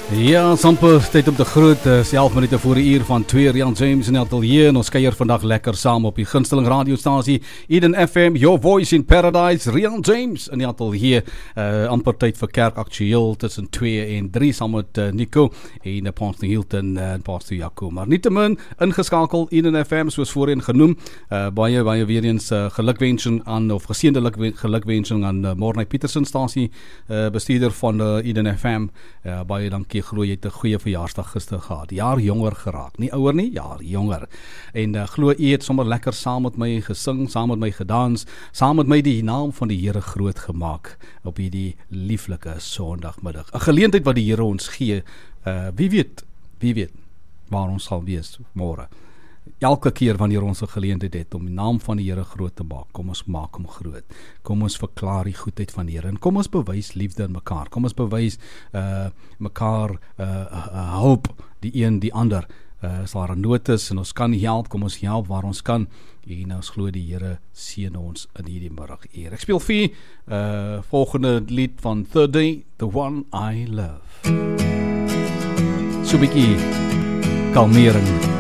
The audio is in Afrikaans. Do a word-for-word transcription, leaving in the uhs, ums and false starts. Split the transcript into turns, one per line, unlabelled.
Ja, Samper, tyd om te groet, is elf minute voor die uur van twee, Rian James in die atelier, en ons kuier vandag lekker saam op die gunsteling radiostasie, Eden F M, Your Voice in Paradise, Rian James in die atelier, uh, amper tyd vir kerk aktueel, tussen twee en drie, saam met uh, Nico, en uh, Pastor Hilton uh, en Pastor Jaco, maar nietemin, ingeskakel, Eden F M, soos voorheen genoem, uh, baie, baie weer eens uh, gelukwensing aan, of geseende gelukwensing aan uh, Mornay Petersen stasie, uh, bestuurder van uh, Eden F M, uh, baie dankie, glo jy het 'n goeie verjaarsdag gister gehad, jaar jonger geraak, nie ouer nie, jaar jonger, en uh, glo jy het sommer lekker saam met my gesing, saam met my gedans, saam met my die naam van die Here groot gemaak, op hierdie lieflike Sondagmiddag, 'n geleentheid wat die Here ons gee, uh, wie weet, wie weet, waar ons sal wees môre, elke keer wanneer ons 'n geleentheid het om die naam van die Here groot te maak, kom ons maak hom groot, kom ons verklaar die goedheid van die Here, en kom ons bewys liefde in mekaar, kom ons bewys uh, mekaar uh, uh, hulp, die een die ander, uh, as daar 'n nood is, en ons kan help, kom ons help waar ons kan, en ons glo die Here seën ons in hierdie middag eer. Ek speel vir uh, volgende lied van Third Day, The One I Love. So 'n bietjie kalmering.